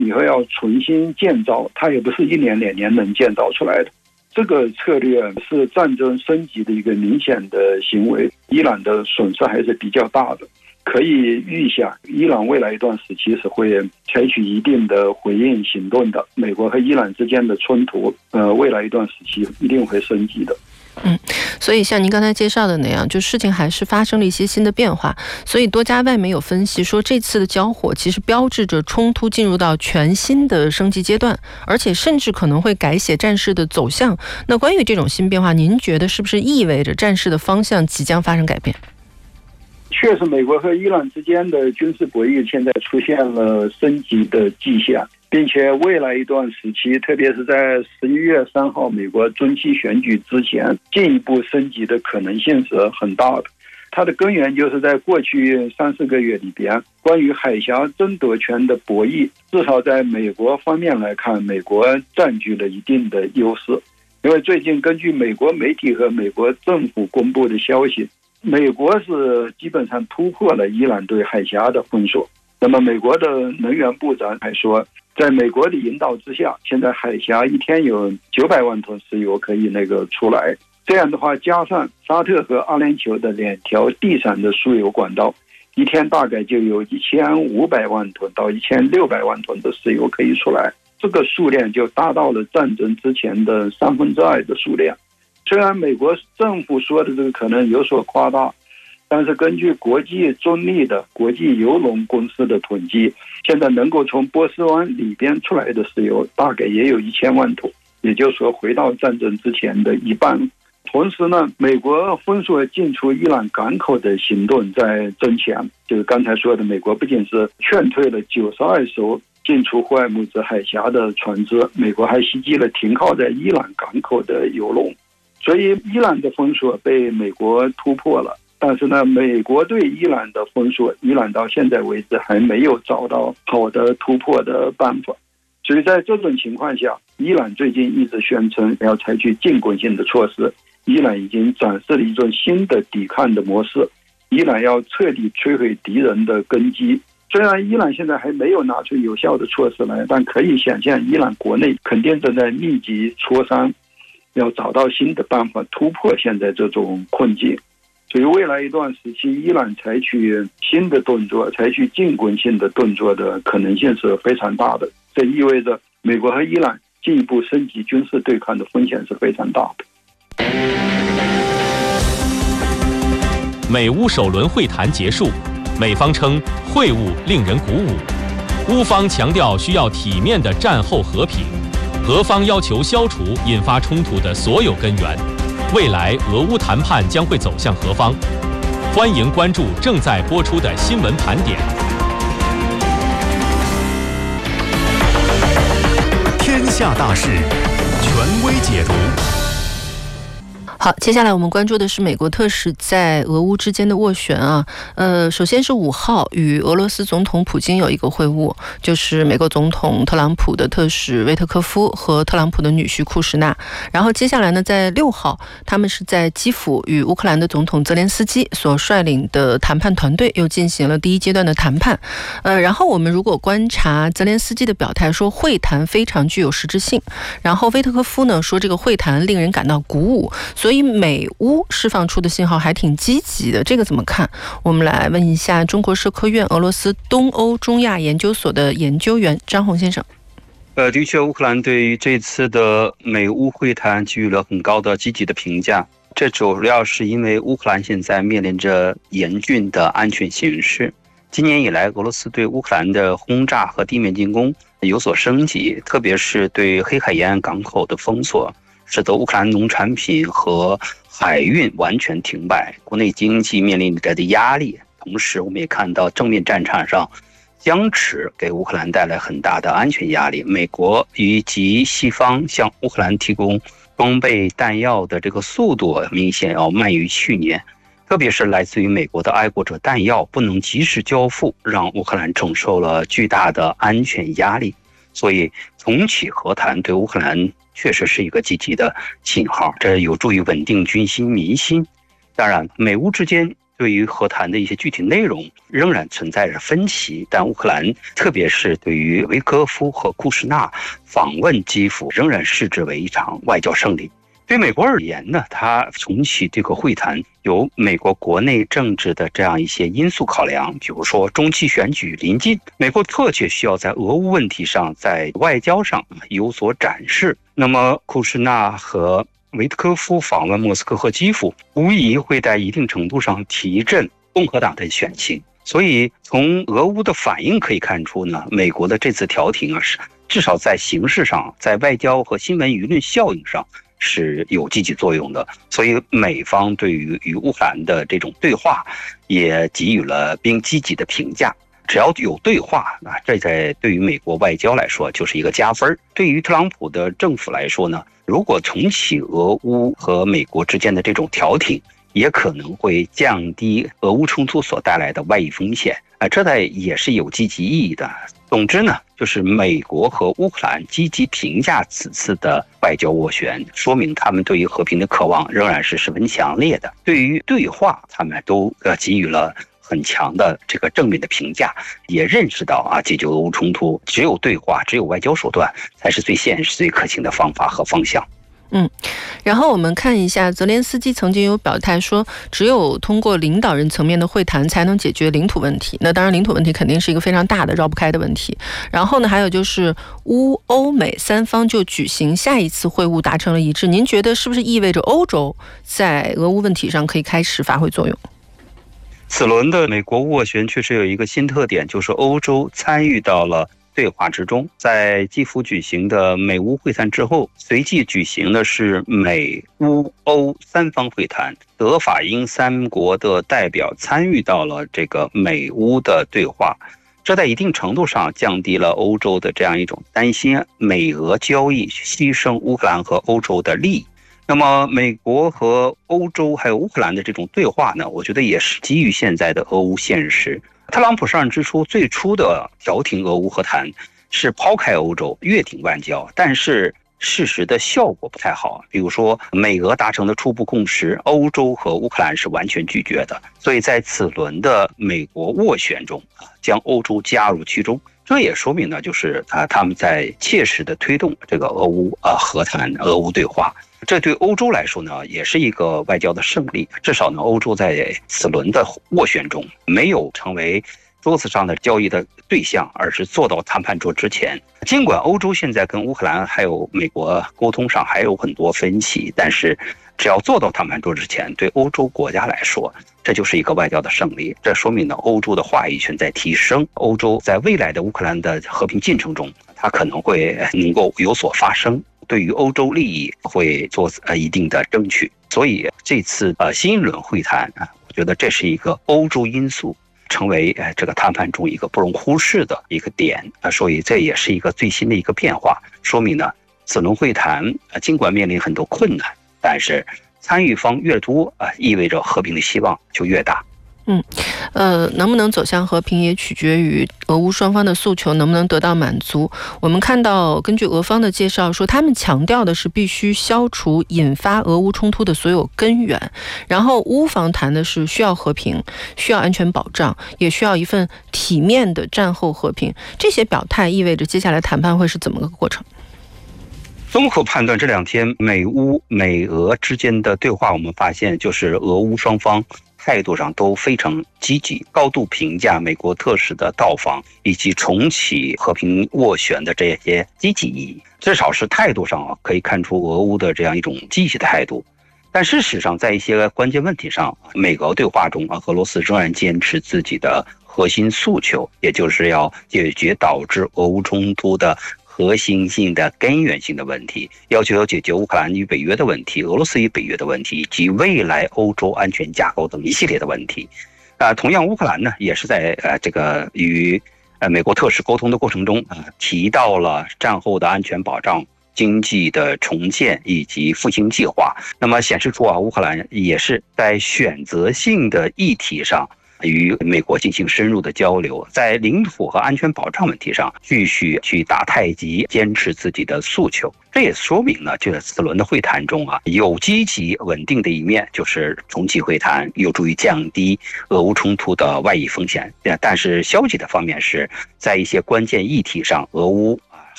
以后要重新建造，它也不是1年2年能建造出来的。这个策略是战争升级的一个明显的行为，伊朗的损失还是比较大的。可以预想，伊朗未来一段时期是会采取一定的回应行动的。美国和伊朗之间的冲突，未来一段时期一定会升级的。 所以像您刚才介绍的那样，就事情还是发生了一些新的变化。所以多家外媒有分析说，这次的交火其实标志着冲突进入到全新的升级阶段，而且甚至可能会改写战事的走向。那关于这种新变化，您觉得是不是意味着战事的方向即将发生改变？ 确实，美国和伊朗之间的军事博弈现在出现了升级的迹象，并且未来一段时期，特别是在11月3号美国中期选举之前，进一步升级的可能性是很大的。它的根源就是在过去3-4个月里边，关于海峡争夺权的博弈，至少在美国方面来看，美国占据了一定的优势。因为最近根据美国媒体和美国政府公布的消息，美国是基本上突破了伊朗对海峡的封锁。那么美国的能源部长还说，在美国的引导之下，现在海峡一天有900万吨石油可以出来。这样的话，加上沙特和阿联酋的2条地上的输油管道，一天大概就有1500万吨到1600万吨的石油可以出来。这个数量就达到了战争之前的2/3的数量。虽然美国政府说的这个可能有所夸大，但是根据国际中立的国际油轮公司的统计，现在能够从波斯湾里边出来的石油大概也有1000万桶，也就是说回到战争之前的一半。同时呢，美国封锁进出伊朗港口的行动在增强，就是刚才说的，美国不仅是劝退了92艘进出霍尔木兹海峡的船只，美国还袭击了停靠在伊朗港口的油轮。所以伊朗的封锁被美国突破了，但是呢，美国对伊朗的封锁，伊朗到现在为止还没有找到好的突破的办法。所以在这种情况下，伊朗最近一直宣称要采取进攻性的措施，伊朗已经展示了一种新的抵抗的模式，伊朗要彻底摧毁敌人的根基。虽然伊朗现在还没有拿出有效的措施来，但可以想象伊朗国内肯定正在密集磋商，要找到新的办法突破现在这种困境。所以未来一段时期，伊朗采取新的动作，采取进攻性的动作的可能性是非常大的。这意味着美国和伊朗进一步升级军事对抗的风险是非常大的。 美乌首轮会谈结束，美方称会晤令人鼓舞，乌方强调需要体面的战后和平，俄方要求消除引发冲突的所有根源。未来俄乌谈判将会走向何方？欢迎关注正在播出的新闻盘点。 天下大事，权威解读。 好，接下来我们关注的是美国特使在俄乌之间的斡旋啊。首先是5号与俄罗斯总统普京有一个会晤，就是美国总统特朗普的特使维特科夫和特朗普的女婿库什纳。然后接下来呢，在6号，他们是在基辅与乌克兰的总统泽连斯基所率领的谈判团队又进行了第1阶段的谈判。然后我们如果观察泽连斯基的表态，说会谈非常具有实质性。然后维特科夫呢说这个会谈令人感到鼓舞，所以美乌释放出的信号还挺积极的，这个怎么看？我们来问一下中国社科院俄罗斯东欧中亚研究所的研究员张宏先生。 的确，乌克兰对于这次的美乌会谈给予了很高的积极的评价。这主要是因为乌克兰现在面临着严峻的安全形势。今年以来，俄罗斯对乌克兰的轰炸和地面进攻有所升级，特别是对黑海沿岸港口的封锁，使得乌克兰农产品和海运完全停摆，国内经济面临着的压力。同时，我们也看到正面战场上僵持给乌克兰带来很大的安全压力。美国以及西方向乌克兰提供装备弹药的这个速度明显要慢于去年，特别是来自于美国的爱国者弹药不能及时交付，让乌克兰承受了巨大的安全压力。所以重启和谈对乌克兰确实是一个积极的信号，这有助于稳定军心民心。当然，美乌之间对于和谈的一些具体内容仍然存在着分歧，但乌克兰特别是对于维科夫和库什纳访问基辅仍然视之为一场外交胜利。对美国而言呢，它重启这个会谈有美国国内政治的这样一些因素考量，比如说中期选举临近，美国迫切需要在俄乌问题上在外交上有所展示。那么库什纳和维特科夫访问莫斯科和基辅，无疑会在一定程度上提振共和党的选情。所以从俄乌的反应可以看出呢，美国的这次调停是至少在形式上，在外交和新闻舆论效应上是有积极作用的。所以美方对于与乌克兰的这种对话也给予了并积极的评价。只要有对话，这在对于美国外交来说就是一个加分。对于特朗普的政府来说呢，如果重启俄乌和美国之间的这种调停，也可能会降低俄乌冲突所带来的外溢风险，这也是有积极意义的。总之呢，就是美国和乌克兰积极评价此次的外交斡旋，说明他们对于和平的渴望仍然是十分强烈的。对于对话，他们都给予了很强的这个正面的评价，也认识到解决俄乌冲突只有对话，只有外交手段才是最现实、最可行的方法和方向。 然后我们看一下，泽连斯基曾经有表态说，只有通过领导人层面的会谈才能解决领土问题。那当然，领土问题肯定是一个非常大的、绕不开的问题。然后呢，还有就是乌欧美三方就举行下一次会晤达成了一致。您觉得是不是意味着欧洲在俄乌问题上可以开始发挥作用？ 此轮的美国斡旋确实有一个新特点，就是欧洲参与到了对话之中。在基辅举行的美乌会谈之后，随即举行的是美乌欧三方会谈，德法英三国的代表参与到了这个美乌的对话，这在一定程度上降低了欧洲的这样一种担心美俄交易牺牲乌克兰和欧洲的利益。那么美国和欧洲还有乌克兰的这种对话呢，我觉得也是基于现在的俄乌现实。特朗普上任之初最初的调停俄乌和谈是抛开欧洲，越挺外交，但是事实的效果不太好。比如说美俄达成的初步共识，欧洲和乌克兰是完全拒绝的。所以在此轮的美国斡旋中将欧洲加入其中，这也说明呢，就是他们在切实的推动这个俄乌和谈、俄乌对话。这对欧洲来说呢，也是一个外交的胜利。至少呢，欧洲在此轮的斡旋中没有成为桌子上的交易的对象，而是坐到谈判桌之前。尽管欧洲现在跟乌克兰还有美国沟通上还有很多分歧，但是只要坐到谈判桌之前，对欧洲国家来说，这就是一个外交的胜利。这说明呢，欧洲的话语权在提升，欧洲在未来的乌克兰的和平进程中，它可能会能够有所发声，对于欧洲利益会做一定的争取。所以这次新一轮会谈我觉得这是一个欧洲因素成为这个谈判中一个不容忽视的一个点所以这也是一个最新的一个变化，说明呢此轮会谈尽管面临很多困难，但是参与方越多意味着和平的希望就越大。 能不能走向和平也取决于俄乌双方的诉求能不能得到满足。我们看到根据俄方的介绍说，他们强调的是必须消除引发俄乌冲突的所有根源，然后乌方谈的是需要和平，需要安全保障，也需要一份体面的战后和平。这些表态意味着接下来谈判会是怎么个过程？ 综合判断，这两天美乌美俄之间的对话，我们发现就是俄乌双方态度上都非常积极，高度评价美国特使的到访以及重启和平斡旋的这些积极意义。至少是态度上可以看出俄乌的这样一种积极的态度。但事实上，在一些关键问题上，美俄对话中俄罗斯仍然坚持自己的核心诉求，也就是要解决导致俄乌冲突的核心性的根源性的问题，要求要解决乌克兰与北约的问题、俄罗斯与北约的问题以及未来欧洲安全架构等一系列的问题。同样乌克兰呢也是在这个与美国特使沟通的过程中提到了战后的安全保障、经济的重建以及复兴计划。那么显示出乌克兰也是在选择性的议题上与美国进行深入的交流，在领土和安全保障问题上继续去打太极，坚持自己的诉求。这也说明呢，这次轮的会谈中有积极稳定的一面，就是重启会谈有助于降低俄乌冲突的外溢风险。但是消极的方面是在一些关键议题上，俄乌